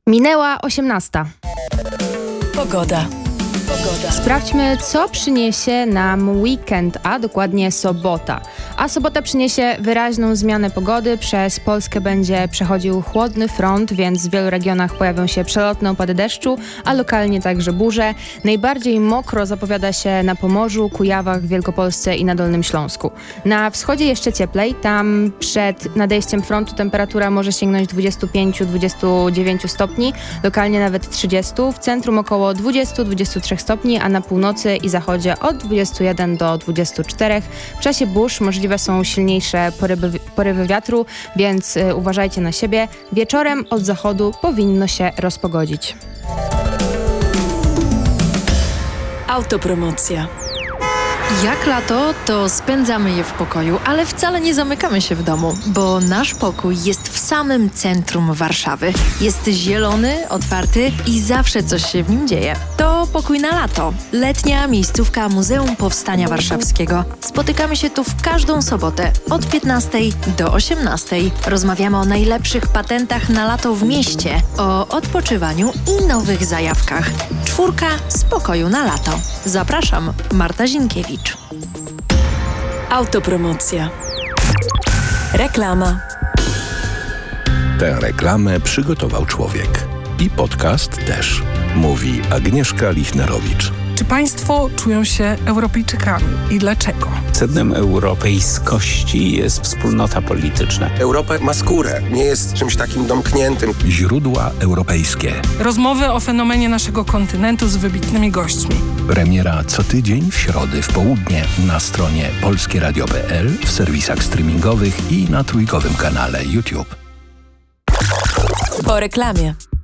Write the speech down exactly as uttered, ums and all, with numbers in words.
Minęła osiemnasta. Pogoda. Pogoda. Sprawdźmy, co przyniesie nam weekend, a dokładnie sobota. A sobota przyniesie wyraźną zmianę pogody. Przez Polskę będzie przechodził chłodny front, więc w wielu regionach pojawią się przelotne opady deszczu, a lokalnie także burze. Najbardziej mokro zapowiada się na Pomorzu, Kujawach, Wielkopolsce i na Dolnym Śląsku. Na wschodzie jeszcze cieplej. Tam przed nadejściem frontu temperatura może sięgnąć dwudziestu pięciu do dwudziestu dziewięciu stopni, lokalnie nawet trzydziestu. W centrum około dwudziestu do dwudziestu trzech stopni, a na północy i zachodzie od dwudziestu jeden do dwudziestu czterech. W czasie burz możliwe są silniejsze porywy, porywy wiatru, więc y, uważajcie na siebie. Wieczorem od zachodu powinno się rozpogodzić. Autopromocja. Jak lato, to spędzamy je w pokoju, ale wcale nie zamykamy się w domu, bo nasz pokój jest w samym centrum Warszawy. Jest zielony, otwarty i zawsze coś się w nim dzieje. To pokój na lato. Letnia miejscówka Muzeum Powstania Warszawskiego. Spotykamy się tu w każdą sobotę od piętnastej do osiemnastej. Rozmawiamy o najlepszych patentach na lato w mieście, o odpoczywaniu i nowych zajawkach. Czwórka z pokoju na lato. Zapraszam, Marta Zinkiewicz. Autopromocja. Reklama. Tę reklamę przygotował człowiek. I podcast też. Mówi Agnieszka Lichnerowicz. Czy państwo czują się Europejczykami i dlaczego? Sednem europejskości jest wspólnota polityczna. Europa ma skórę, nie jest czymś takim domkniętym. Źródła europejskie. Rozmowy o fenomenie naszego kontynentu z wybitnymi gośćmi. Premiera co tydzień w środy w południe na stronie polskie radio kropka p l, w serwisach streamingowych i na trójkowym kanale YouTube. Po reklamie.